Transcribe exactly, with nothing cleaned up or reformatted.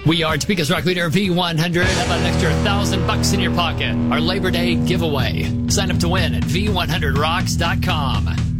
We are Topeka's Rock Leader V one hundred. How about an extra thousand bucks in your pocket? Our Labor Day giveaway. Sign up to win at V one hundred rocks dot com.